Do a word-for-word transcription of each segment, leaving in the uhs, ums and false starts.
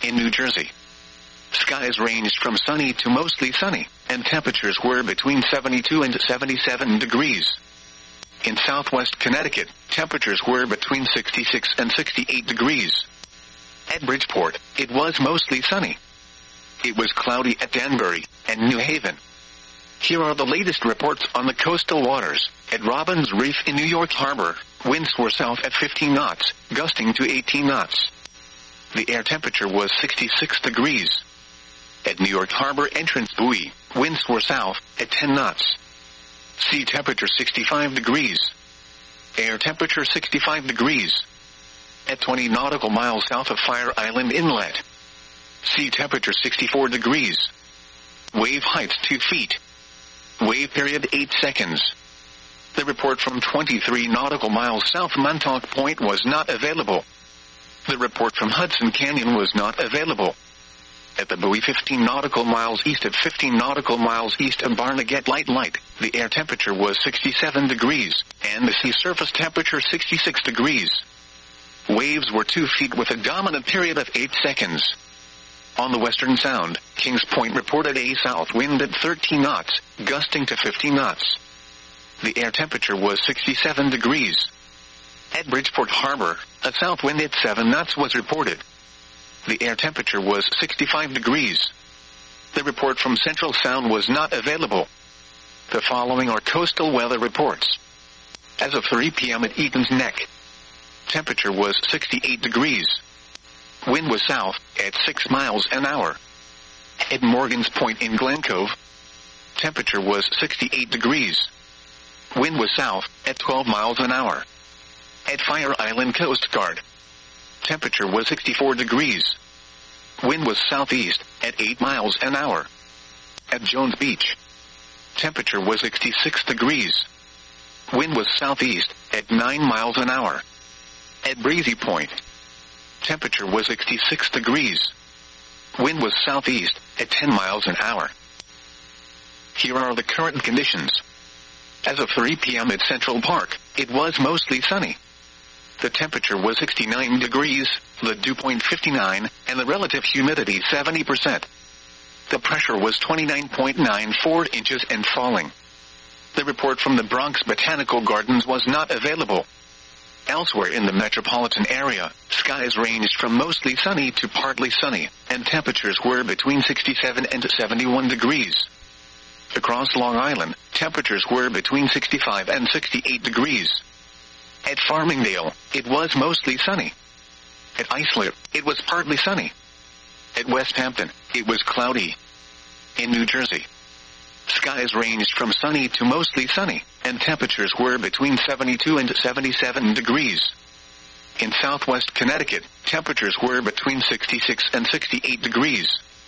In New Jersey, skies ranged from sunny to mostly sunny, and temperatures were between seventy-two and seventy-seven degrees. In southwest Connecticut, temperatures were between sixty-six and sixty-eight degrees. At Bridgeport, it was mostly sunny. It was cloudy at Danbury and New Haven. Here are the latest reports on the coastal waters. At Robbins Reef in New York Harbor, winds were south at fifteen knots, gusting to eighteen knots. The air temperature was sixty-six degrees. At New York Harbor Entrance Buoy, winds were south at ten knots. Sea temperature sixty-five degrees. Air temperature sixty-five degrees. At twenty nautical miles south of Fire Island Inlet, sea temperature sixty-four degrees. Wave height two feet. Wave period eight seconds. The report from twenty-three nautical miles south Montauk Point was not available. The report from Hudson Canyon was not available. At the buoy fifteen nautical miles east of fifteen nautical miles east of Barnegat Light Light, the air temperature was sixty-seven degrees, and the sea surface temperature sixty-six degrees. Waves were two feet with a dominant period of eight seconds. On the Western Sound, Kings Point reported a south wind at thirteen knots, gusting to fifty knots. The air temperature was sixty-seven degrees. At Bridgeport Harbor, a south wind at seven knots was reported. The air temperature was sixty-five degrees. The report from Central Sound was not available. The following are coastal weather reports. As of three p.m. at Eaton's Neck, temperature was sixty-eight degrees. Wind was south at six miles an hour. At Morgan's Point in Glen Cove, temperature was sixty-eight degrees. Wind was south at twelve miles an hour. At Fire Island Coast Guard, temperature was sixty-four degrees. Wind was southeast at eight miles an hour. At Jones Beach, temperature was sixty-six degrees. Wind was southeast at nine miles an hour. At Breezy Point, temperature was sixty-six degrees. Wind was southeast at ten miles an hour. Here are the current conditions. As of three p.m. at Central Park, it was mostly sunny. The temperature was sixty-nine degrees, the dew point fifty-nine, and the relative humidity seventy percent. The pressure was twenty-nine point nine four inches and falling. The report from the Bronx Botanical Gardens was not available. Elsewhere in the metropolitan area, skies ranged from mostly sunny to partly sunny, and temperatures were between sixty-seven and seventy-one degrees. Across Long Island, temperatures were between sixty-five and sixty-eight degrees. At Farmingdale, it was mostly sunny. At Islip, it was partly sunny. At West Hampton, it was cloudy. In New Jersey, skies ranged from sunny to mostly sunny, and temperatures were between seventy-two and seventy-seven degrees. In southwest Connecticut, temperatures were between sixty-six and sixty-eight degrees.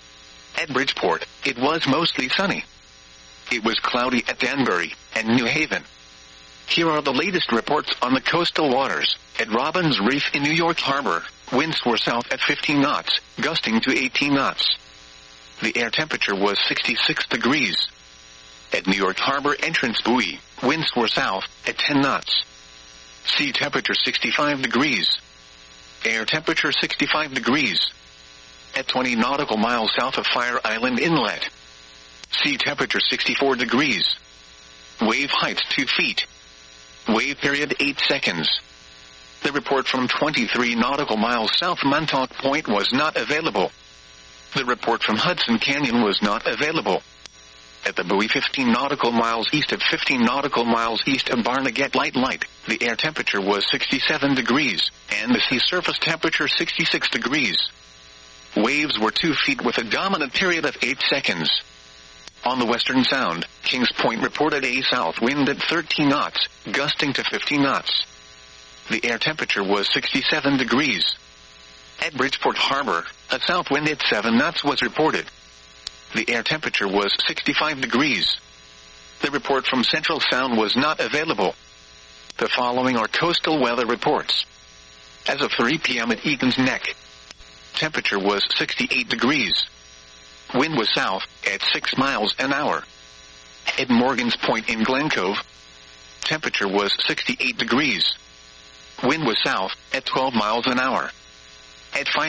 At Bridgeport, it was mostly sunny. It was cloudy at Danbury and New Haven. Here are the latest reports on the coastal waters. At Robbins Reef in New York Harbor, winds were south at fifteen knots, gusting to eighteen knots. The air temperature was sixty-six degrees. At New York Harbor Entrance Buoy, winds were south at ten knots. Sea temperature sixty-five degrees. Air temperature sixty-five degrees. At twenty nautical miles south of Fire Island Inlet, sea temperature sixty-four degrees. Wave height two feet. Wave period eight seconds. The report from twenty-three nautical miles south Montauk Point was not available. The report from Hudson Canyon was not available. At the buoy fifteen nautical miles east of fifteen nautical miles east of Barnegat Light Light, the air temperature was sixty-seven degrees, and the sea surface temperature sixty-six degrees. Waves were two feet with a dominant period of eight seconds. On the Western Sound, Kings Point reported a south wind at thirteen knots, gusting to fifty knots. The air temperature was sixty-seven degrees. At Bridgeport Harbor, a south wind at seven knots was reported. The air temperature was sixty-five degrees. The report from Central Sound was not available. The following are coastal weather reports. As of three p.m. at Eaton's Neck, temperature was sixty-eight degrees. Wind was south at six miles an hour. At Morgan's Point in Glen Cove, temperature was sixty-eight degrees. Wind was south at twelve miles an hour. At